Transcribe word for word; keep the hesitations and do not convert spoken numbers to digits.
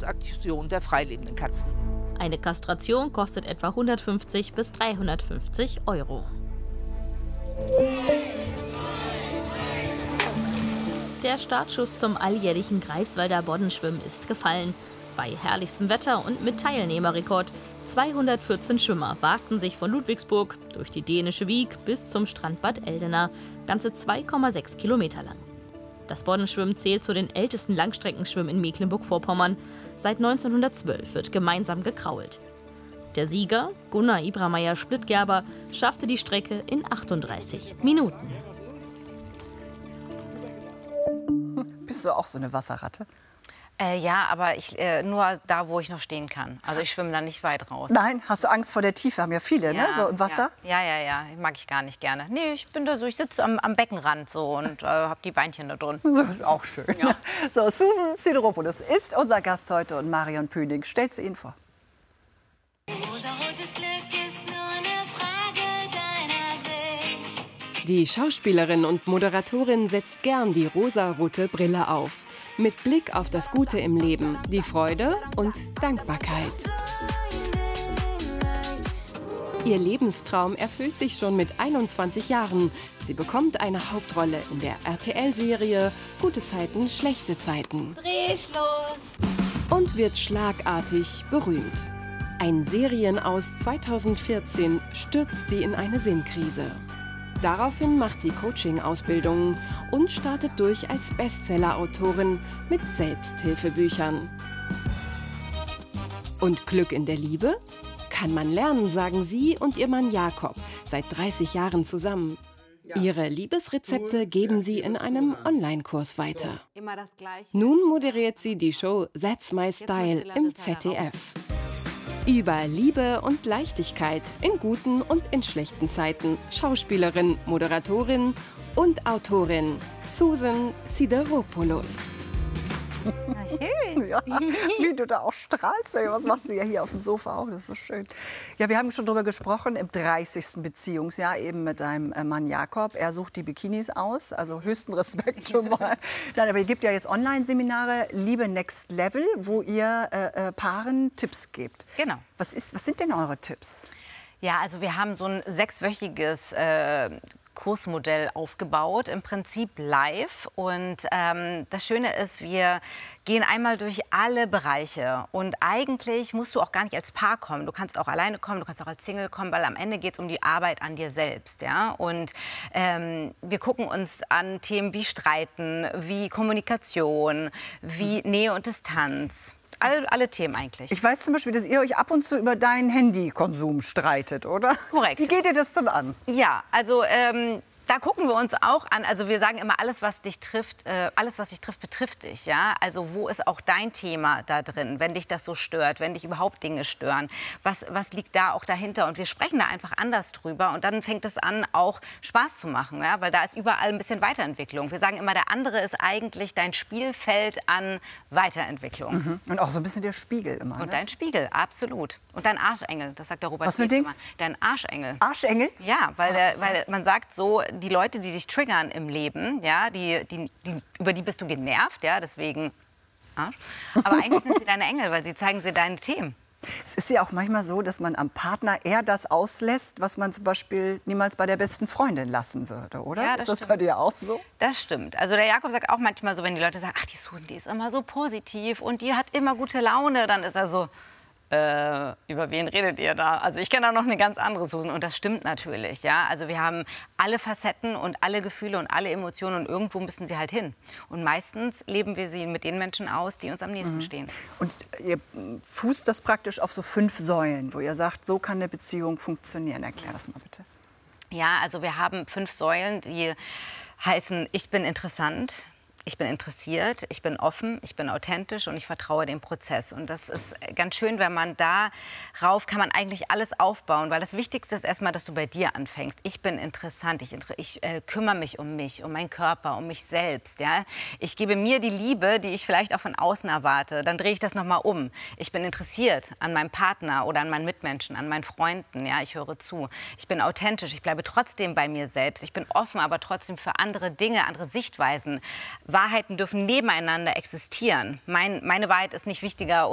Kastrationsaktion der freilebenden Katzen. Eine Kastration kostet etwa hundertfünfzig bis dreihundertfünfzig Euro. Der Startschuss zum alljährlichen Greifswalder Boddenschwimmen ist gefallen. Bei herrlichstem Wetter und mit Teilnehmerrekord. zweihundertvierzehn Schwimmer wagten sich von Ludwigsburg durch die dänische Wiek bis zum Strandbad Eldena, ganze zwei Komma sechs Kilometer lang. Das Boddenschwimmen zählt zu den ältesten Langstreckenschwimmen in Mecklenburg-Vorpommern. Seit neunzehnhundertzwölf wird gemeinsam gekrault. Der Sieger, Gunnar Ibrameyer-Splittgerber, schaffte die Strecke in achtunddreißig Minuten. Bist du auch so eine Wasserratte? Äh, ja, aber ich, äh, nur da, wo ich noch stehen kann. Also ich schwimme da nicht weit raus. Nein, hast du Angst vor der Tiefe? Haben ja viele, ja, ne? So im Wasser? Ja, ja, ja, ja. Mag ich gar nicht gerne. Nee, ich bin da so, ich sitze am, am Beckenrand so und äh, habe die Beinchen da drin. So ist auch schön. Ja. So, Susan Sideropoulos ist unser Gast heute und Marion Püning stellt sie Ihnen vor. Rosarotes Glück ist nur eine Frage deiner Sicht. Die Schauspielerin und Moderatorin setzt gern die rosarote Brille auf. Mit Blick auf das Gute im Leben, die Freude und Dankbarkeit. Ihr Lebenstraum erfüllt sich schon mit einundzwanzig Jahren. Sie bekommt eine Hauptrolle in der R T L-Serie Gute Zeiten, schlechte Zeiten. Drehschluss. Und wird schlagartig berühmt. Ein Serien aus zweitausendvierzehn stürzt sie in eine Sinnkrise. Daraufhin macht sie Coaching-Ausbildungen und startet durch als Bestseller-Autorin mit Selbsthilfebüchern. Und Glück in der Liebe? Kann man lernen, sagen sie und ihr Mann Jakob, seit dreißig Jahren zusammen. Ihre Liebesrezepte geben sie in einem Online-Kurs weiter. Nun moderiert sie die Show That's My Style im Z D F. Über Liebe und Leichtigkeit in guten und in schlechten Zeiten. Schauspielerin, Moderatorin und Autorin Susan Sideropoulos. Na schön. Ja, wie du da auch strahlst. Was machst du ja hier auf dem Sofa auch? Das ist so schön. Ja, wir haben schon darüber gesprochen, im dreißigsten Beziehungsjahr eben mit deinem Mann Jakob. Er sucht die Bikinis aus, also höchsten Respekt schon mal. Nein, aber ihr gebt ja jetzt Online-Seminare Liebe Next Level, wo ihr äh, Paaren Tipps gebt. Genau. Was, ist, was sind denn eure Tipps? Ja, also wir haben so ein sechswöchiges äh, Kursmodell aufgebaut, im Prinzip live. Und ähm, das Schöne ist, wir gehen einmal durch alle Bereiche. Und eigentlich musst du auch gar nicht als Paar kommen. Du kannst auch alleine kommen, du kannst auch als Single kommen, weil am Ende geht es um die Arbeit an dir selbst. Ja? Und ähm, wir gucken uns an Themen wie Streiten, wie Kommunikation, wie Nähe und Distanz. Alle, alle Themen eigentlich. Ich weiß zum Beispiel, dass ihr euch ab und zu über deinen Handykonsum streitet, oder? Korrekt. Wie geht ihr das denn an? Ja, also ähm, da gucken wir uns auch an. Also wir sagen immer, alles, was dich trifft, äh, alles, was dich trifft, betrifft dich. Ja? Also wo ist auch dein Thema da drin, wenn dich das so stört, wenn dich überhaupt Dinge stören? Was, was liegt da auch dahinter? Und wir sprechen da einfach anders drüber. Und dann fängt es an, auch Spaß zu machen, ja? Weil da ist überall ein bisschen Weiterentwicklung. Wir sagen immer, der andere ist eigentlich dein Spielfeld an Weiterentwicklung. Mhm. Und auch so ein bisschen der Spiegel immer. Und ne? dein Spiegel, absolut. Und dein Arschengel, das sagt der Robert Was für ein Ding? immer. Dein Arschengel. Arschengel? Ja, weil, Ah, der, das weil heißt- man sagt so, die Leute, die dich triggern im Leben, ja, die, die, die, über die bist du genervt, ja, deswegen Arsch. Aber eigentlich sind sie deine Engel, weil sie zeigen dir deine Themen. Es ist ja auch manchmal so, dass man am Partner eher das auslässt, was man zum Beispiel niemals bei der besten Freundin lassen würde, oder? Ja, das ist das stimmt. bei dir auch so? Das stimmt. Also der Jakob sagt auch manchmal so, wenn die Leute sagen, ach, die Susan, die ist immer so positiv und die hat immer gute Laune, dann ist er so, äh, über wen redet ihr da? Also ich kenne da noch eine ganz andere Susan und das stimmt natürlich, ja. Also wir haben alle Facetten und alle Gefühle und alle Emotionen und irgendwo müssen sie halt hin. Und meistens leben wir sie mit den Menschen aus, die uns am nächsten Mhm. stehen. Und ihr fußt das praktisch auf so fünf Säulen, wo ihr sagt, so kann eine Beziehung funktionieren. Erklär das mal bitte. Ja, also wir haben fünf Säulen, die heißen, ich bin interessant, ich bin interessiert, ich bin offen, ich bin authentisch und ich vertraue dem Prozess. Und das ist ganz schön, wenn man darauf kann man eigentlich alles aufbauen, weil das Wichtigste ist erstmal, dass du bei dir anfängst. Ich bin interessant, ich, ich äh, kümmere mich um mich, um meinen Körper, um mich selbst. Ja? Ich gebe mir die Liebe, die ich vielleicht auch von außen erwarte. Dann drehe ich das nochmal um. Ich bin interessiert an meinem Partner oder an meinen Mitmenschen, an meinen Freunden. Ja? Ich höre zu. Ich bin authentisch, ich bleibe trotzdem bei mir selbst. Ich bin offen, aber trotzdem für andere Dinge, andere Sichtweisen. Wahrheiten dürfen nebeneinander existieren. Mein, meine Wahrheit ist nicht wichtiger